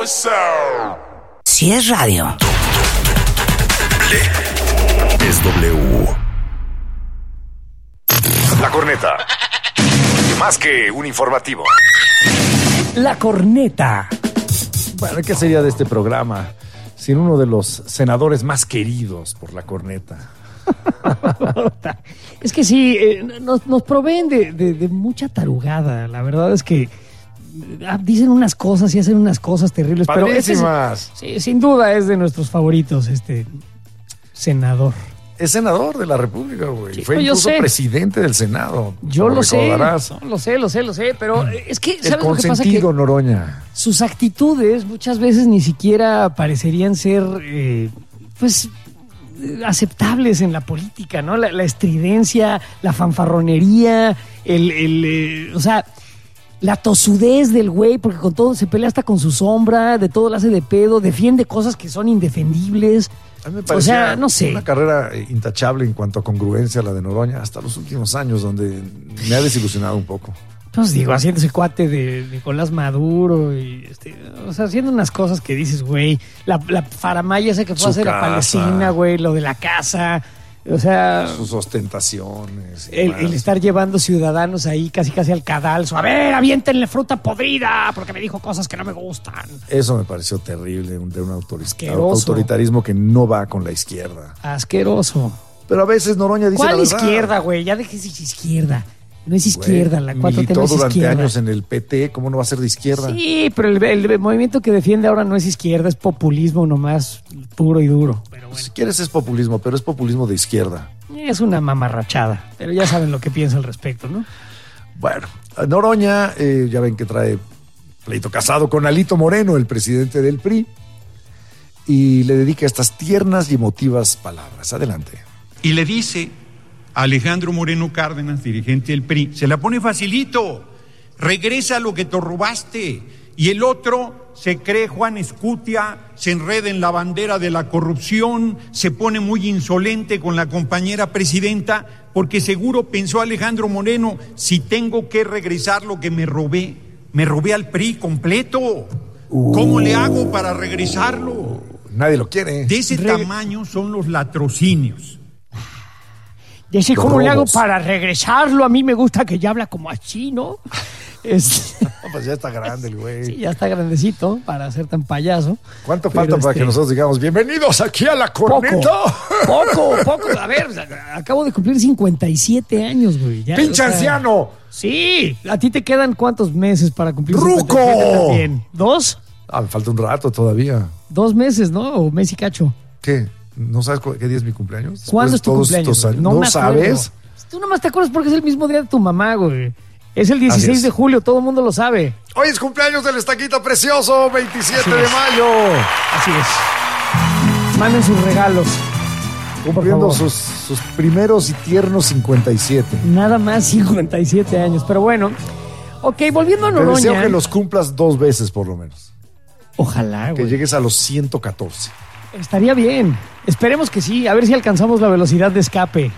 Si es radio. Es W. La Corneta. Más que un informativo. La Corneta. Bueno, ¿qué sería de este programa sin uno de los senadores más queridos por La Corneta? Es que sí, nos proveen de mucha tarugada. La verdad es que dicen unas cosas y hacen unas cosas terribles. Padrísimas. Pero sí, sin duda es de nuestros favoritos, senador. Es senador de la República, güey. Sí, fue incluso presidente del Senado. Yo lo sé. No, lo sé. Pero es que, ¿sabes el lo que pasa? consentido Que Noroña. sus actitudes muchas veces ni siquiera parecerían ser, aceptables en la política, ¿no? La estridencia, la fanfarronería, o sea, la tosudez del güey, porque con todo se pelea hasta con su sombra, de todo la hace de pedo, defiende cosas que son indefendibles. A mí me parecía no sé. Una carrera intachable en cuanto a congruencia la de Noroña hasta los últimos años, donde me ha desilusionado un poco. Pues digo, haciéndose cuate de Nicolás Maduro y haciendo unas cosas que dices, güey, la faramaya esa que fue a hacer a Palestina, güey, lo de la casa, o sea, sus ostentaciones, el estar llevando ciudadanos ahí casi al cadalso, a ver, aviéntenle fruta podrida porque me dijo cosas que no me gustan. Eso me pareció terrible, de un autoritarismo que no va con la izquierda. Asqueroso. Pero a veces Noroña dice la verdad. ¿Cuál izquierda, güey? Ya dejes izquierda. No es izquierda, la 4T no es izquierda. Militó durante años en el PT, ¿cómo no va a ser de izquierda? Sí, pero el movimiento que defiende ahora no es izquierda, es populismo nomás puro y duro. Pero bueno. Si quieres es populismo, pero es populismo de izquierda. Es una mamarrachada, pero ya saben lo que piensa al respecto, ¿no? Bueno, Noroña, ya ven que trae pleito casado con Alito Moreno, el presidente del PRI, y le dedica estas tiernas y emotivas palabras. Adelante. Y le dice Alejandro Moreno Cárdenas, dirigente del PRI, se la pone facilito, regresa lo que te robaste, y el otro se cree Juan Escutia, se enreda en la bandera de la corrupción, se pone muy insolente con la compañera presidenta, porque seguro pensó Alejandro Moreno, si tengo que regresar lo que me robé al PRI completo, ¿cómo le hago para regresarlo? Nadie lo quiere. De ese tamaño son los latrocinios. Dice, ¿cómo le hago para regresarlo? A mí me gusta que ya habla como así, ¿no? Pues ya está grande el güey. Sí, ya está grandecito para ser tan payaso. ¿Cuánto falta para que nosotros digamos, bienvenidos aquí a La Corneta? Poco. A ver, acabo de cumplir 57 años, güey. Ya, ¡pinche anciano! Sí, ¿a ti te quedan cuántos meses para cumplir ¡ruco! 57 también? ¿2? Me falta un rato todavía. 2 meses, ¿no? O mes y cacho. ¿Qué? ¿No sabes qué día es mi cumpleaños? ¿Cuándo es tu cumpleaños? ¿No sabes? Tú nomás te acuerdas porque es el mismo día de tu mamá, güey. Es el 16 de julio, todo el mundo lo sabe. Hoy es cumpleaños del estaquito precioso, 27 de mayo. Así es. Manden sus regalos. Cumpliendo sus primeros y tiernos 57. Nada más 57 años, pero bueno. Ok, volviendo a Noroña. Te deseo que los cumplas 2 veces por lo menos. Ojalá, güey. Que llegues a los 114. Estaría bien. Esperemos que sí. A ver si alcanzamos la velocidad de escape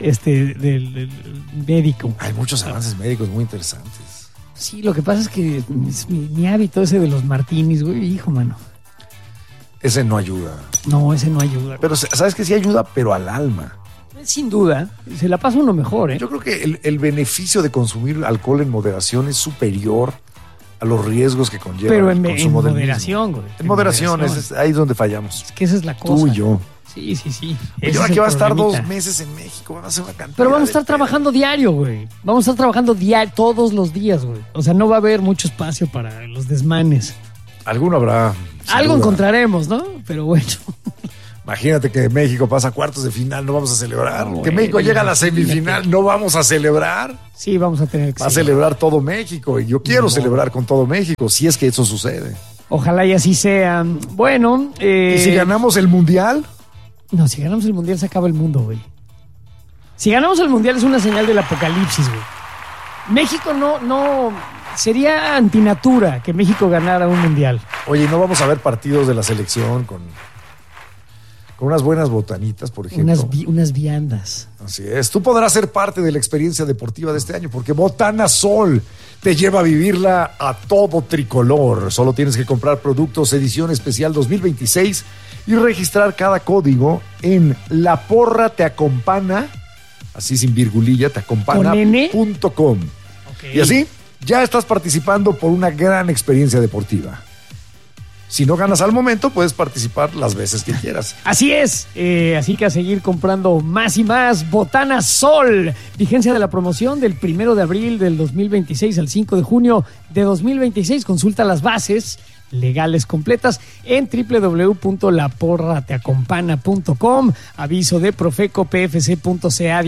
del médico. Hay muchos avances médicos muy interesantes. Sí, lo que pasa es que es mi hábito ese de los martinis, güey, hijo, mano. Ese no ayuda. No, ese no ayuda. Pero sabes que sí ayuda, pero al alma. Sin duda. Se la pasa uno mejor, ¿eh? Yo creo que el beneficio de consumir alcohol en moderación es superior a los riesgos que conlleva el consumo del moderación, mismo. Güey. En moderación, es ahí es donde fallamos. Es que esa es la cosa. Tú y yo. Sí. Y ahora que va a estar 2 meses en México, van a hacer una cantidad. Pero vamos a estar trabajando diario, güey. Vamos a estar trabajando diario, todos los días, güey. O sea, no va a haber mucho espacio para los desmanes. Alguno habrá. Algo encontraremos, ¿no? Pero bueno. Imagínate que México pasa a cuartos de final, no vamos a celebrar. Que México llega a la semifinal, no vamos a celebrar. Sí, vamos a tener que Va a celebrar todo México. Y yo quiero celebrar con todo México, si es que eso sucede. Ojalá y así sea. Bueno. ¿Y si ganamos el Mundial? No, si ganamos el Mundial se acaba el mundo, güey. Si ganamos el Mundial es una señal del apocalipsis, güey. México no... Sería antinatura que México ganara un Mundial. Oye, ¿no vamos a ver partidos de la selección con unas buenas botanitas, por ejemplo. Unas viandas. Así es. Tú podrás ser parte de la experiencia deportiva de este año porque Botana Sol te lleva a vivirla a todo tricolor. Solo tienes que comprar productos edición especial 2026 y registrar cada código en La Porra Te Acompana, así sin virgulilla, teacompana.com. Okay. Y así ya estás participando por una gran experiencia deportiva. Si no ganas al momento, puedes participar las veces que quieras. Así es, así que a seguir comprando más y más Botana Sol. Vigencia de la promoción del 1 de abril del 2026 al 5 de junio de 2026. Consulta las bases legales completas en www.laporrateacompana.com. Aviso de Profeco pfc.ca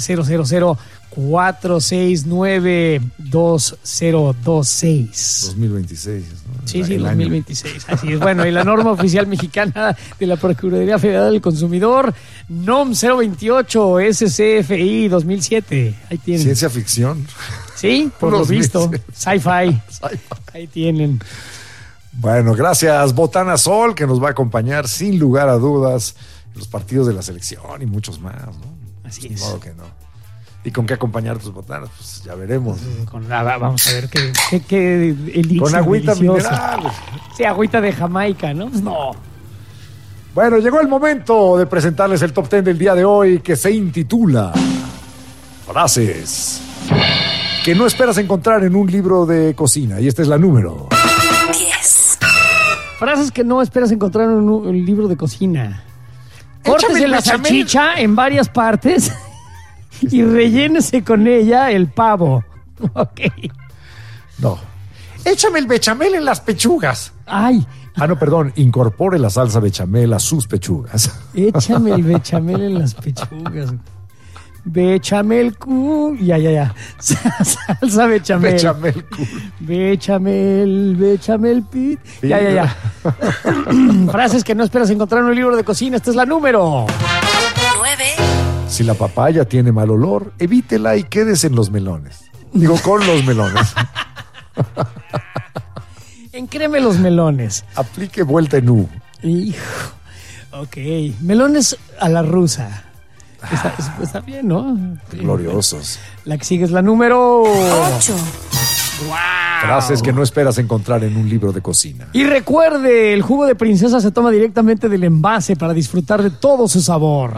/004692026. 2026, ¿no? Sí, El 2026. Así es. Bueno, y la norma oficial mexicana de la Procuraduría Federal del Consumidor, NOM 028 SCFI 2007. Ahí tienen. Ciencia ficción. Sí, por lo visto. Sci-fi. Ahí tienen. Bueno, gracias Botana Sol, que nos va a acompañar sin lugar a dudas en los partidos de la selección y muchos más, ¿no? Así Ni es. modo que no. ¿Y con qué acompañar tus botanas? Pues ya veremos. Vamos a ver qué elixir Con agüita delicioso. mineral. Sí, agüita de Jamaica, ¿no? Pues no. Bueno, llegó el momento de presentarles el top 10 del día de hoy, que se intitula Frases que no esperas encontrar en un libro de cocina. Y esta es la número 10. Frases que no esperas encontrar en un libro de cocina. Échame Córtese el la bechamel. salchicha en varias partes y rellénese con ella el pavo. Ok. No. Échame el bechamel en las pechugas. Ay, Ah, no, perdón. Incorpore la salsa bechamel a sus pechugas. échame el bechamel en las pechugas. Bechamel cool. Ya. Salsa bechamel. Bechamel cool. Bechamel pit. Ya. Frases que no esperas encontrar en un libro de cocina. Esta es la número 9. Si la papaya tiene mal olor, evítela y quédese en los melones. Digo, con los melones. Encreme los melones. Aplique vuelta en U. Hijo. Ok. Melones a la rusa. Está bien, ¿no? Gloriosos. La que sigue es la número 8. Frases que no esperas encontrar en un libro de cocina. Y recuerde, el jugo de princesa se toma directamente del envase para disfrutar de todo su sabor.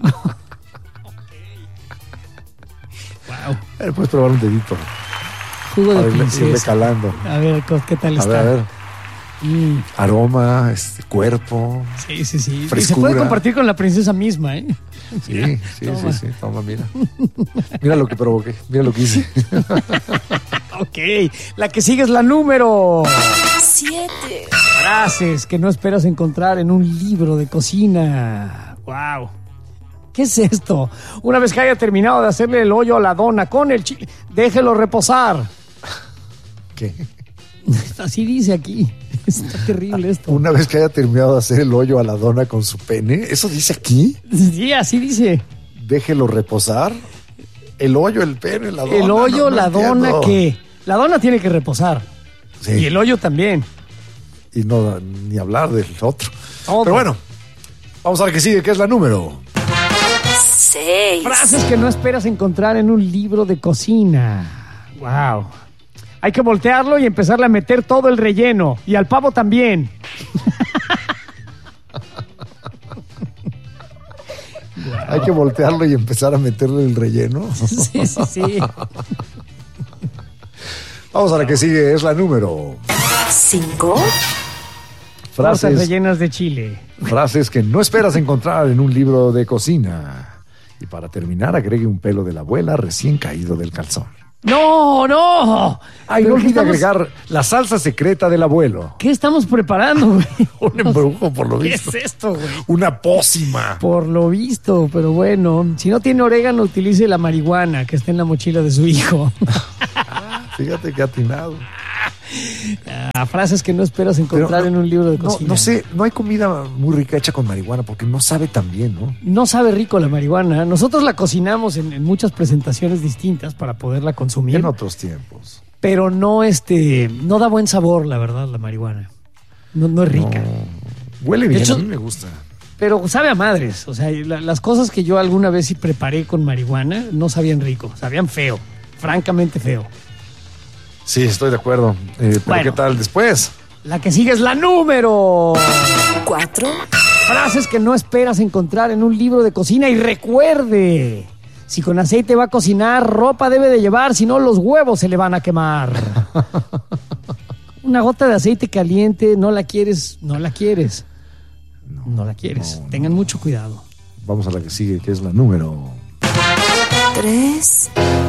Wow. Puedes probar un dedito. Jugo A de ver, irle princesa. calando. A ver, ¿qué tal A está? ver. Mm, Aroma, cuerpo. sí. Y se Frescura. puede compartir con la princesa misma, ¿eh? Sí. Toma, mira. Mira lo que provoqué. Mira lo que hice. Ok. La que sigue es la número 7. Frases que no esperas encontrar en un libro de cocina. Wow. ¿Qué es esto? Una vez que haya terminado de hacerle el hoyo a la dona con el chile, déjelo reposar. ¿Qué? Así dice aquí. Está terrible esto. Una vez que haya terminado de hacer el hoyo a la dona con su pene, ¿eso dice aquí? Sí, así dice. Déjelo reposar. El hoyo, el pene, la dona. El hoyo, no la dona, entiendo. ¿qué? La dona tiene que reposar. Sí. Y el hoyo también. Y no, ni hablar del otro. Todo. Pero bueno, vamos a ver qué sigue, que es la número. 6. Frases que no esperas encontrar en un libro de cocina. Wow. Hay que voltearlo y empezarle a meter todo el relleno. Y al pavo también. Hay que voltearlo y empezar a meterle el relleno. Sí. Vamos a la que sigue, es la número. 5. Tortas Frases, rellenas de chile. frases que no esperas encontrar en un libro de cocina. Y para terminar, agregue un pelo de la abuela recién caído del calzón. ¡No! Ay, ¿Pero no qué olvide estamos- agregar la salsa secreta del abuelo. ¿Qué estamos preparando, güey? Un embrujo, por lo ¿Qué visto. es esto, güey? Una pócima. Por lo visto, pero bueno. Si no tiene orégano, utilice la marihuana que está en la mochila de su hijo. Fíjate que atinado. Frases que no esperas encontrar Pero en un libro de No, cocina. no sé, no hay comida muy rica hecha con marihuana porque no sabe tan bien, ¿no? No sabe rico la marihuana. Nosotros la cocinamos en muchas presentaciones distintas para poderla consumir. En otros tiempos. Pero no, no da buen sabor, la verdad, la marihuana. No es rica. Huele De bien, hecho, a mí me gusta. Pero sabe a madres. O sea, las cosas que yo alguna vez sí preparé con marihuana no sabían rico, sabían feo, francamente feo. Sí, estoy de acuerdo. Pero Bueno. ¿qué tal después? La que sigue es la número 4, Frases que no esperas encontrar en un libro de cocina. Y recuerde, si con aceite va a cocinar, ropa debe de llevar, si no los huevos se le van a quemar. Una gota de aceite caliente, no la quieres. No la quieres. Tengan mucho cuidado. Vamos a la que sigue, que es la número... 3,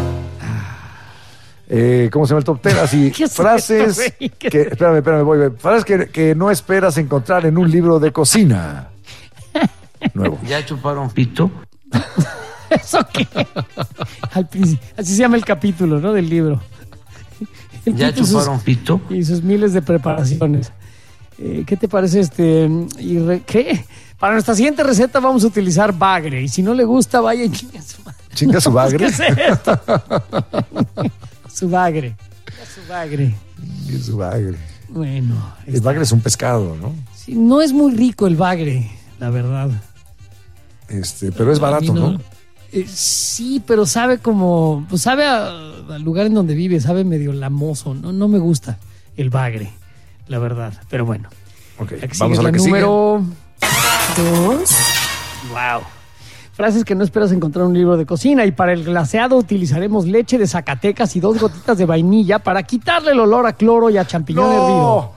¿Cómo se llama el top 10? Así, ¿Qué es frases esto, güey? ¿Qué que... Espérame, voy. Frases que no esperas encontrar en un libro de cocina. Nuevo. ¿Ya chuparon pito? ¿Eso qué? Así se llama el capítulo, ¿no? Del libro. ¿Ya chuparon pito? Y sus miles de preparaciones. ¿Qué te parece ¿qué? Para nuestra siguiente receta vamos a utilizar bagre. Y si no le gusta, vaya y chinga su madre. ¿Chinga su bagre? ¿Qué es esto? Su bagre. Y su bagre. Bueno. El bagre es un pescado, ¿no? Sí, no es muy rico el bagre, la verdad. Pero es barato, A mí ¿no? Sí, pero sabe como... Pues sabe al lugar en donde vive, sabe medio lamoso. No me gusta el bagre, la verdad. Pero bueno. Ok, La que vamos sigue a la es que sigue. número... 2, Wow. Frases que no esperas encontrar en un libro de cocina. Y para el glaseado utilizaremos leche de Zacatecas y 2 gotitas de vainilla para quitarle el olor a cloro y a champiñón hervido.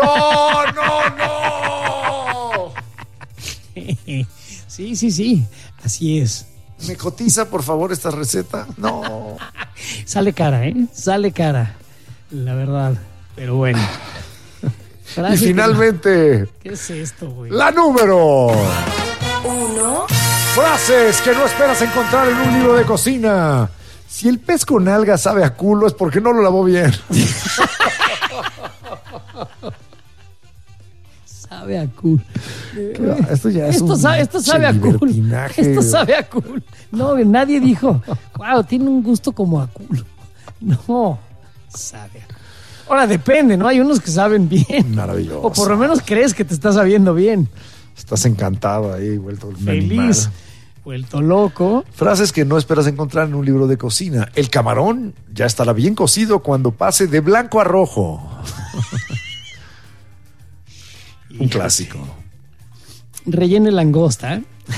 ¡No! Sí. Así es. ¿Me cotiza, por favor, esta receta? No. Sale cara, ¿eh? Sale cara. La verdad. Pero bueno. Y Frase que- finalmente, ¿Qué es esto, güey? la número... 1, Frases que no esperas encontrar en un libro de cocina. Si el pez con alga sabe a culo es porque no lo lavó bien. Sabe a cool. Esto ya es Esto sabe a cool. libertinaje. Esto sabe a cool. No, nadie dijo, wow, tiene un gusto como a culo. No, sabe a cool. Ahora depende, ¿no? Hay unos que saben bien. Maravilloso. O por lo menos crees que te está sabiendo bien. Estás encantado ahí, vuelto un Feliz, animal. vuelto loco. Frases que no esperas encontrar en un libro de cocina. El camarón ya estará bien cocido cuando pase de blanco a rojo. Un clásico. Rellene langosta.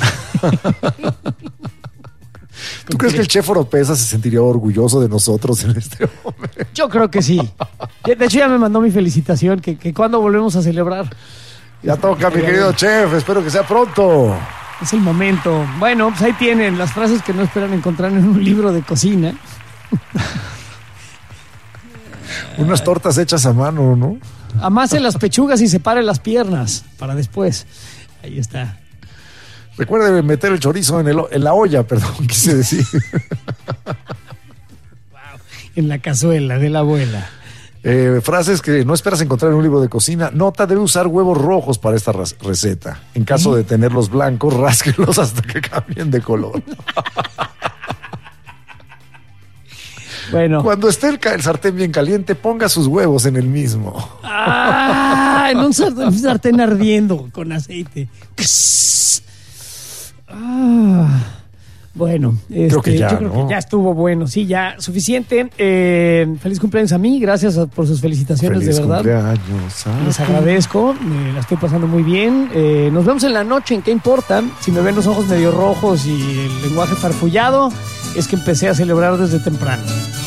¿Tú crees que el chef Oropesa se sentiría orgulloso de nosotros en este momento? Yo creo que sí. De hecho, ya me mandó mi felicitación, que cuando volvemos a celebrar. Ya toca, mi querido chef. Espero que sea pronto. Es el momento. Bueno, pues ahí tienen las frases que no esperan encontrar en un libro de cocina. Unas tortas hechas a mano, ¿no? Amase las pechugas y separe las piernas para después. Ahí está. Recuerde meter el chorizo en la olla, perdón, quise decir. En la cazuela de la abuela. Frases que no esperas encontrar en un libro de cocina. Nota, debe usar huevos rojos para esta receta. En caso de tenerlos blancos, rásquelos hasta que cambien de color. Bueno. Cuando esté el sartén bien caliente, ponga sus huevos en el mismo. ¡Ah! En un sartén ardiendo con aceite. Ah. Bueno, Creo que ya, yo creo ¿no? que ya estuvo bueno. Sí, ya suficiente. Feliz cumpleaños a mí. Gracias por sus felicitaciones, Feliz de verdad. cumpleaños. Les agradezco, la estoy pasando muy bien. Nos vemos en la noche, ¿en qué importa? Si me ven los ojos medio rojos y el lenguaje farfullado, es que empecé a celebrar desde temprano.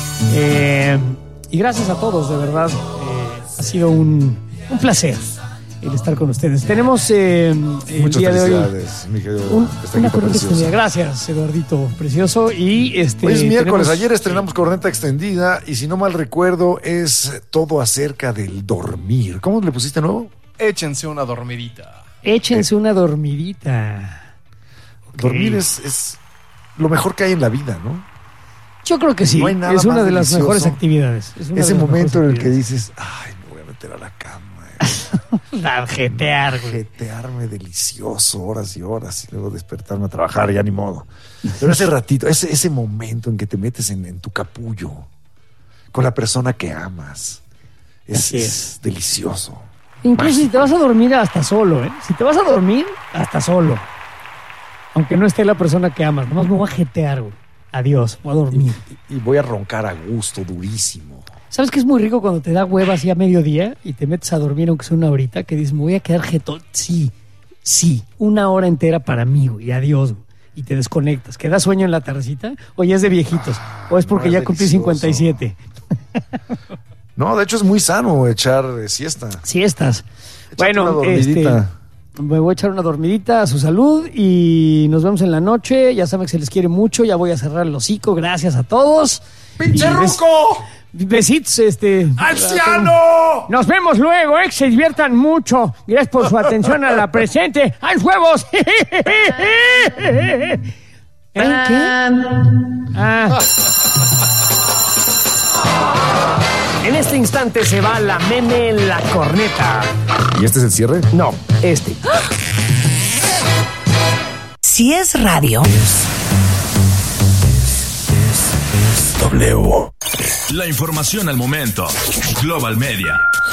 Y gracias a todos, de verdad. Ha sido un placer el estar con ustedes. Tenemos el Muchas día de hoy felicidades, mi querido una Estequito corneta precioso. extendida. Gracias, Eduardito Precioso. Y Hoy es miércoles, ayer estrenamos corneta extendida y si no mal recuerdo es todo acerca del dormir. ¿Cómo le pusiste nuevo? Échense una dormidita. Échense una dormidita. Dormir es lo mejor que hay en la vida, ¿no? Yo creo que sí. No hay nada Es una más de las delicioso. mejores actividades. Es una de Ese las momento en mejores el que actividades. dices, ay, me voy a meter a la cama. A jetear, güey. Jetearme delicioso, horas y horas, y luego despertarme a trabajar, ya ni modo. Pero ese ratito, ese momento en que te metes en tu capullo con la persona que amas, Así es delicioso. Incluso si te vas a dormir hasta solo, ¿eh? Si te vas a dormir, hasta solo. Aunque no esté la persona que amas. Nomás me voy a jetear, güey. Adiós, voy a dormir. Y voy a roncar a gusto, durísimo. ¿Sabes qué es muy rico cuando te da hueva así a mediodía y te metes a dormir aunque sea una horita? Que dices, me voy a quedar jetón. Sí, 1 hora entera para mí, güey. Adiós, güey. Y te desconectas. ¿Queda sueño en la tardecita? ¿O ya es de viejitos? ¿O es porque ya cumplí 57? No, de hecho es muy sano echar siesta. Siestas. Échate una Bueno, dormidita. me voy a echar una dormidita a su salud y nos vemos en la noche. Ya saben que se les quiere mucho. Ya voy a cerrar el hocico. Gracias a todos. ¡Pinche Y ruco! Besitos, ¡Anciano! Nos vemos luego, que se diviertan mucho. Gracias por su atención a la presente. ¡Hay huevos! ¿Qué? En este instante se va la meme en la corneta. ¿Y este es el cierre? No, este. Si es radio. W. La información al momento. Global Media.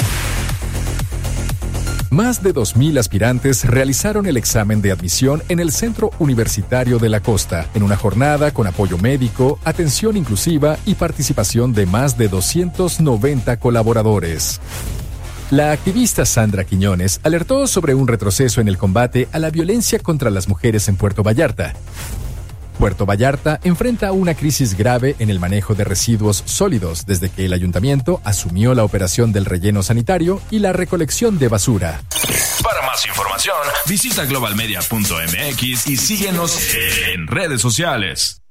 Más de 2,000 aspirantes realizaron el examen de admisión en el Centro Universitario de la Costa, en una jornada con apoyo médico, atención inclusiva y participación de más de 290 colaboradores. La activista Sandra Quiñones alertó sobre un retroceso en el combate a la violencia contra las mujeres en Puerto Vallarta. Puerto Vallarta enfrenta una crisis grave en el manejo de residuos sólidos desde que el ayuntamiento asumió la operación del relleno sanitario y la recolección de basura. Para más información, visita globalmedia.mx y síguenos en redes sociales.